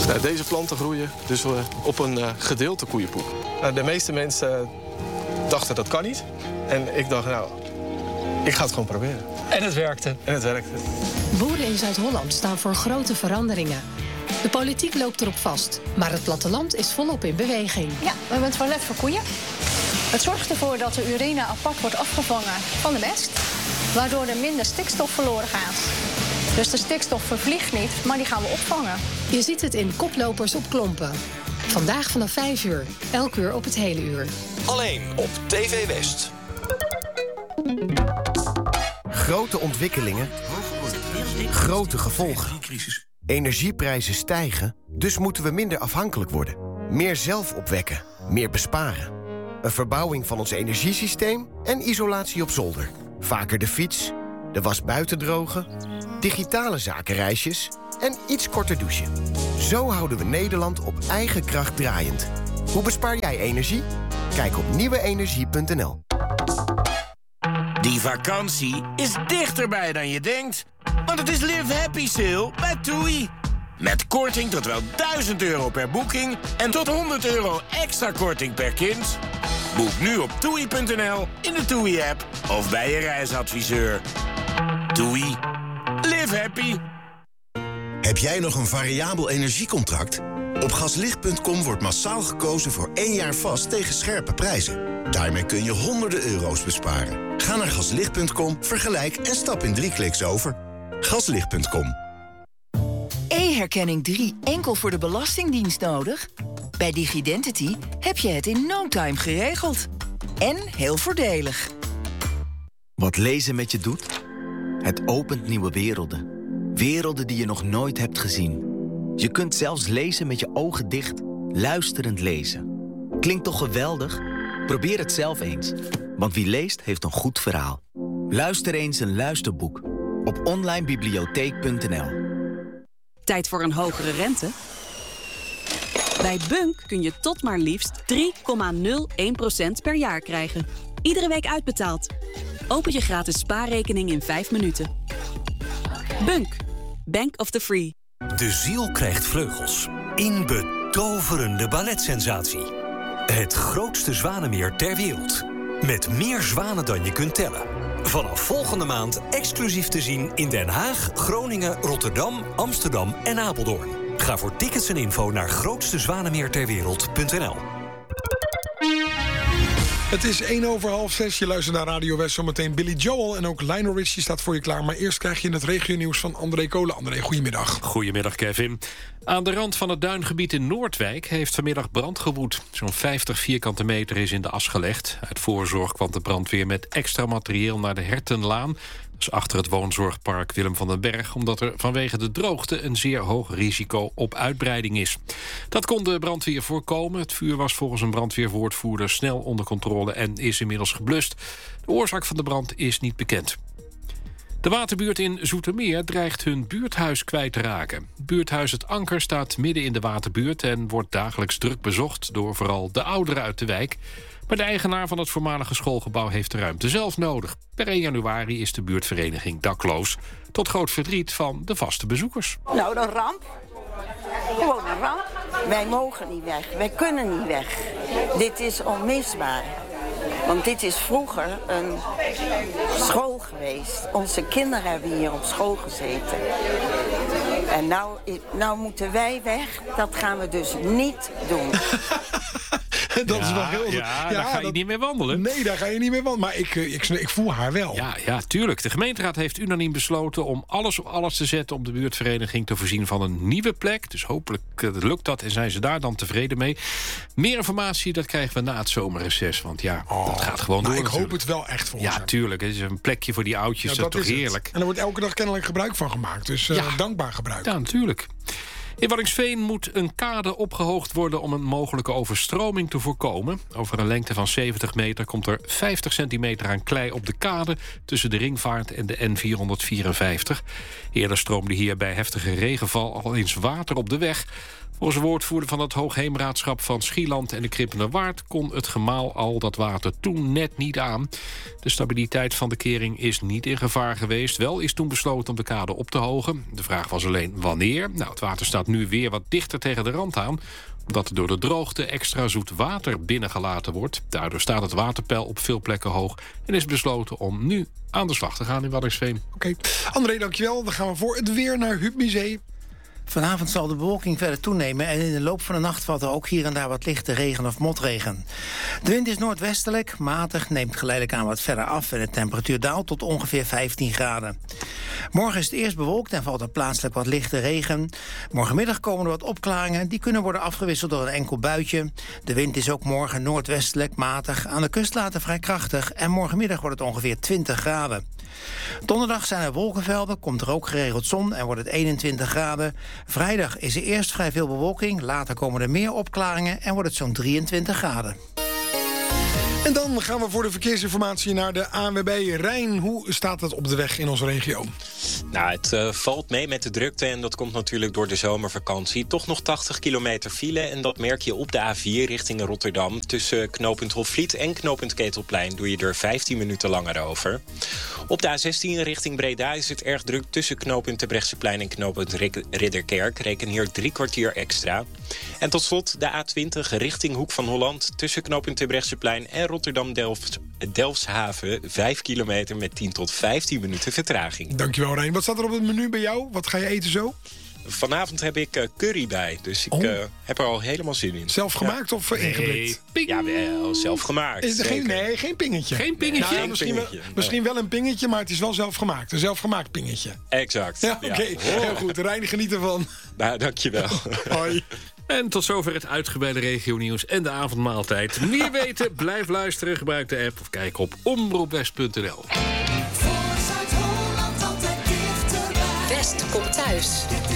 Deze planten groeien dus op een gedeelte koeienpoep. De meeste mensen dachten dat kan niet. En ik dacht, ik ga het gewoon proberen. En het werkte. Boeren in Zuid-Holland staan voor grote veranderingen. De politiek loopt erop vast, maar het platteland is volop in beweging. Ja, we hebben het toilet voor koeien. Het zorgt ervoor dat de urine apart wordt afgevangen van de mest, waardoor er minder stikstof verloren gaat. Dus de stikstof vervliegt niet, maar die gaan we opvangen. Je ziet het in Koplopers op Klompen. Vandaag vanaf 5 uur, elk uur op het hele uur. Alleen op TV West. Grote ontwikkelingen, grote gevolgen. Energieprijzen stijgen, dus moeten we minder afhankelijk worden. Meer zelf opwekken, meer besparen. Een verbouwing van ons energiesysteem en isolatie op zolder. Vaker de fiets, de was buiten drogen, digitale zakenreisjes en iets korter douchen. Zo houden we Nederland op eigen kracht draaiend. Hoe bespaar jij energie? Kijk op nieuweenergie.nl. Die vakantie is dichterbij dan je denkt. Want het is Live Happy Sale bij TUI. Met korting tot wel €1000 per boeking en tot €100 extra korting per kind. Boek nu op TUI.nl, in de TUI-app of bij je reisadviseur. TUI. Live happy. Heb jij nog een variabel energiecontract? Op gaslicht.com wordt massaal gekozen voor 1 jaar vast tegen scherpe prijzen. Daarmee kun je honderden euro's besparen. Ga naar gaslicht.com, vergelijk en stap in 3 kliks over. Gaslicht.com. E-herkenning 3 enkel voor de Belastingdienst nodig? Bij Digidentity heb je het in no time geregeld. En heel voordelig. Wat lezen met je doet? Het opent nieuwe werelden. Werelden die je nog nooit hebt gezien. Je kunt zelfs lezen met je ogen dicht, luisterend lezen. Klinkt toch geweldig? Probeer het zelf eens. Want wie leest, heeft een goed verhaal. Luister eens een luisterboek. Op onlinebibliotheek.nl. Tijd voor een hogere rente? Bij Bunk kun je tot maar liefst 3,01% per jaar krijgen. Iedere week uitbetaald. Open je gratis spaarrekening in 5 minuten. Bunk. Bank of the Free. De ziel krijgt vleugels. In betoverende balletsensatie. Het grootste zwanenmeer ter wereld. Met meer zwanen dan je kunt tellen. Vanaf volgende maand exclusief te zien in Den Haag, Groningen, Rotterdam, Amsterdam en Apeldoorn. Ga voor tickets en info naar grootstezwanemeerterwereld.nl. Het is 5:01. Je luistert naar Radio West. Zometeen Billy Joel en ook Lionel Richie staat voor je klaar. Maar eerst krijg je het regionieuws van André Kolen. André, goedemiddag. Goedemiddag, Kevin. Aan de rand van het duingebied in Noordwijk heeft vanmiddag brand gewoed. Zo'n 50 vierkante meter is in de as gelegd. Uit voorzorg kwam de brandweer met extra materieel naar de Hertenlaan. Dus achter het woonzorgpark Willem van den Berg, omdat er vanwege de droogte een zeer hoog risico op uitbreiding is. Dat kon de brandweer voorkomen. Het vuur was volgens een brandweerwoordvoerder snel onder controle en is inmiddels geblust. De oorzaak van de brand is niet bekend. De waterbuurt in Zoetermeer dreigt hun buurthuis kwijt te raken. Buurthuis Het Anker staat midden in de waterbuurt en wordt dagelijks druk bezocht door vooral de ouderen uit de wijk. Maar de eigenaar van het voormalige schoolgebouw heeft de ruimte zelf nodig. Per 1 januari is de buurtvereniging dakloos. Tot groot verdriet van de vaste bezoekers. Nou, een ramp. Gewoon een ramp. Wij mogen niet weg. Wij kunnen niet weg. Dit is onmisbaar. Want dit is vroeger een school geweest. Onze kinderen hebben hier op school gezeten. En nou moeten wij weg. Dat gaan we dus niet doen. Dat is wel heel... daar ga je niet meer wandelen. Nee, daar ga je niet meer wandelen. Maar ik voel haar wel. Ja, tuurlijk. De gemeenteraad heeft unaniem besloten om alles op alles te zetten om de buurtvereniging te voorzien van een nieuwe plek. Dus hopelijk lukt dat en zijn ze daar dan tevreden mee. Meer informatie, dat krijgen we na het zomerreces. Want dat gaat gewoon door. Ik hoop het wel echt voor Ja, tuurlijk. Het is een plekje voor die oudjes. Dat is toch heerlijk. En er wordt elke dag kennelijk gebruik van gemaakt. Dus dankbaar gebruik. Ja, natuurlijk. In Waddinxveen moet een kade opgehoogd worden om een mogelijke overstroming te voorkomen. Over een lengte van 70 meter komt er 50 centimeter aan klei op de kade tussen de Ringvaart en de N454. Eerder stroomde hier bij heftige regenval al eens water op de weg. Volgens een woordvoerder van het Hoogheemraadschap van Schieland en de Krippenerwaard kon het gemaal al dat water toen net niet aan. De stabiliteit van de kering is niet in gevaar geweest. Wel is toen besloten om de kade op te hogen. De vraag was alleen wanneer. Nou, het water staat nu weer wat dichter tegen de rand aan, omdat er door de droogte extra zoet water binnengelaten wordt. Daardoor staat het waterpeil op veel plekken hoog en is besloten om nu aan de slag te gaan in Waddinxveen. Oké. André, dankjewel. Dan gaan we voor het weer naar Huub Musee. Vanavond zal de bewolking verder toenemen en in de loop van de nacht valt er ook hier en daar wat lichte regen of motregen. De wind is noordwestelijk, matig, neemt geleidelijk aan wat verder af en de temperatuur daalt tot ongeveer 15 graden. Morgen is het eerst bewolkt en valt er plaatselijk wat lichte regen. Morgenmiddag komen er wat opklaringen, die kunnen worden afgewisseld door een enkel buitje. De wind is ook morgen noordwestelijk, matig, aan de kust later vrij krachtig en morgenmiddag wordt het ongeveer 20 graden. Donderdag zijn er wolkenvelden, komt er ook geregeld zon en wordt het 21 graden. Vrijdag is er eerst vrij veel bewolking, later komen er meer opklaringen en wordt het zo'n 23 graden. En dan gaan we voor de verkeersinformatie naar de ANWB. Rijn, hoe staat het op de weg in onze regio? Nou, het valt mee met de drukte en dat komt natuurlijk door de zomervakantie. Toch nog 80 kilometer file en dat merk je op de A4 richting Rotterdam. Tussen knooppunt Hofvliet en knooppunt Ketelplein doe je er 15 minuten langer over. Op de A16 richting Breda is het erg druk tussen knooppunt Terbrechtseplein en knooppunt Ridderkerk. Reken hier 3 kwartier extra. En tot slot de A20 richting Hoek van Holland tussen knooppunt Terbrechtseplein en Rotterdam-Delfshaven. 5 kilometer met 10 tot 15 minuten vertraging. Dankjewel, Rijn. Wat staat er op het menu bij jou? Wat ga je eten zo? Vanavond heb ik curry bij, dus ik heb er al helemaal zin in. Zelf gemaakt of ingeblikt? Ja, wel zelf gemaakt. Is er geen pingetje. Geen pingetje? Nou, misschien wel een pingetje, maar het is wel zelf gemaakt. Een zelfgemaakt pingetje. Exact. Ja, oké. Heel goed. Rijn, geniet ervan. Nou, dankjewel. Hoi. En tot zover het uitgebreide regionieuws en de avondmaaltijd. Meer weten? Blijf luisteren, gebruik de app of kijk op omroepwest.nl. West komt thuis.